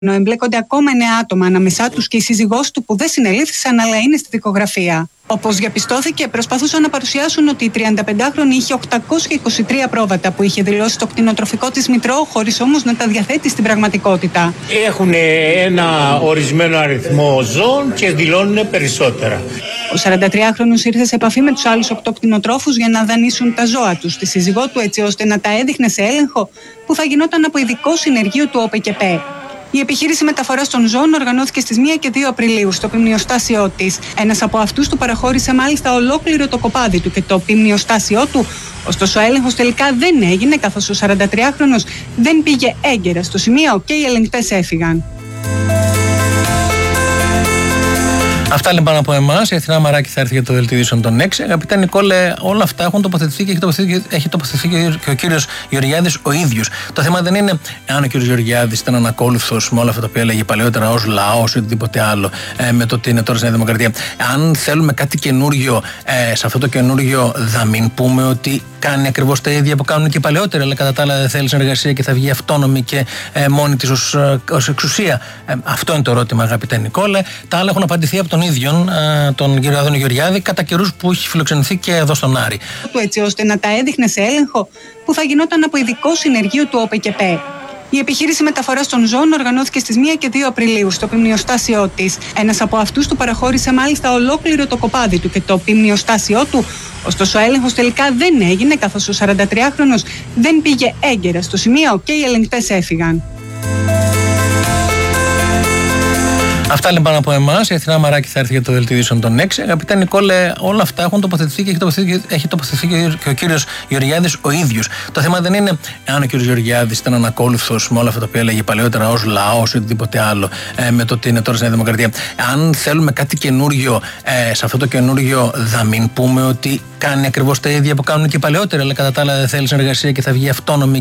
Εμπλέκονται ακόμα 9 άτομα, ανάμεσά τους και η σύζυγός του που δεν συνελήφθησαν αλλά είναι στη δικογραφία. Όπως διαπιστώθηκε, προσπαθούσαν να παρουσιάσουν ότι η 35χρονη είχε 823 πρόβατα που είχε δηλώσει στο κτηνοτροφικό της μητρό, χωρίς όμως να τα διαθέτει στην πραγματικότητα. Έχουν ένα ορισμένο αριθμό ζώων και δηλώνουν περισσότερα. Ο 43χρονος ήρθε σε επαφή με τους άλλους 8 κτηνοτρόφους για να δανείσουν τα ζώα τους στη σύζυγό του, έτσι ώστε να τα έδειχνε σε έλεγχο που θα γινόταν από ειδικό συνεργείο του ΟΠΕΚΕΠΕ. Η επιχείρηση μεταφοράς των ζώων οργανώθηκε στις 1 και 2 Απριλίου στο ποιμνιοστάσιό της. Ένας από αυτούς του παραχώρησε μάλιστα ολόκληρο το κοπάδι του και το ποιμνιοστάσιό του. Ωστόσο, ο έλεγχος τελικά δεν έγινε, καθώς ο 43χρονος δεν πήγε έγκαιρα στο σημείο και οι ελεγκτές έφυγαν. Αυτά λοιπόν από εμάς. Η Αθηνά Μαράκη θα έρθει για το δελτίο ειδήσεων των 6. Αγαπητέ Νικόλε, όλα αυτά έχουν τοποθετηθεί και έχει τοποθετηθεί και ο κύριος Γεωργιάδης ο ίδιος. Το θέμα δεν είναι αν ο κύριος Γεωργιάδης ήταν ανακόλουθος με όλα αυτά τα οποία έλεγε παλαιότερα ως λαός ή οτιδήποτε άλλο με το ότι είναι τώρα στη Νέα Δημοκρατία. Αν θέλουμε κάτι καινούριο, σε αυτό το καινούριο θα μην πούμε ότι κάνει ακριβώς τα ίδια που κάνουν και παλαιότερα, αλλά κατά τα άλλα δεν θέλει συνεργασία και θα βγει αυτόνομη και μόνη της ως εξουσία. Αυτό είναι το ερώτημα, αγαπητέ Νικόλε. Τα άλλα έχουν απαντηθεί από τον ίδιον, τον κύριο Άδωνη Γεωργιάδη, κατά καιρούς που έχει φιλοξενηθεί και εδώ στον Άρη. Έτσι ώστε να τα έδειχνε σε έλεγχο που θα γινόταν από ειδικό συνεργείο του ΟΠΕΚΕΠΕ. Η επιχείρηση μεταφοράς των ζώων οργανώθηκε στις 1 και 2 Απριλίου στο ποιμνιοστάσιό της. Ένας από αυτούς του παραχώρησε μάλιστα ολόκληρο το κοπάδι του και το ποιμνιοστάσιό του. Ωστόσο, ο έλεγχος τελικά δεν έγινε, καθώς ο 43χρονος δεν πήγε έγκαιρα στο σημείο και οι ελεγκτές έφυγαν. Αυτά λοιπόν από εμάς. Η Αθηνά Μαράκη θα έρθει για το δελτίο ειδήσεων των 6. Αγαπητέ Νικόλε, όλα αυτά έχουν τοποθετηθεί και έχει τοποθετηθεί και ο κύριος Γεωργιάδης ο ίδιος. Το θέμα δεν είναι αν ο κύριος Γεωργιάδης ήταν ανακόλουθος με όλα αυτά τα οποία έλεγε παλαιότερα ως λαός ή οτιδήποτε άλλο με το ότι είναι τώρα στη Νέα Δημοκρατία. Αν θέλουμε κάτι καινούριο, σε αυτό το καινούριο θα μην πούμε ότι κάνει ακριβώς τα ίδια που κάνουν και παλαιότερα, αλλά κατά τα άλλα δεν θέλει συνεργασία και θα βγει αυτόνομη